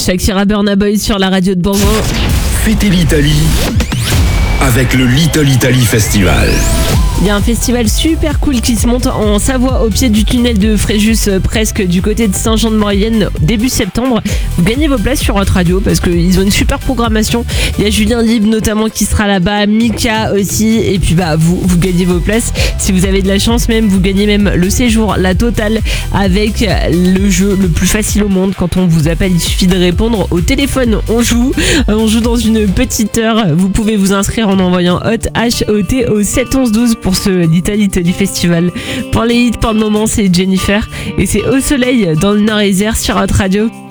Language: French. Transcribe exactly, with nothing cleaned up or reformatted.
Shakira Burna Boy sur la radio de Bourgoin. Fêtez l'Italie avec le Little Italy Festival. Il y a un festival super cool qui se monte en Savoie au pied du tunnel de Fréjus, presque du côté de Saint-Jean-de-Maurienne, début septembre. Vous gagnez vos places sur votre radio parce qu'ils ont une super programmation. Il y a Julien Libre notamment qui sera là-bas, Mika aussi, et puis bah vous, vous gagnez vos places. Si vous avez de la chance même, vous gagnez même le séjour, la totale, avec le jeu le plus facile au monde. Quand on vous appelle, il suffit de répondre au téléphone. On joue, on joue dans une petite heure. Vous pouvez vous inscrire en envoyant HOT, H O T au sept onze douze pour ce Little Italy Festival. Pour les hits, pour le moment, c'est Jennifer et c'est Au Soleil dans le Nord-Isère sur votre radio.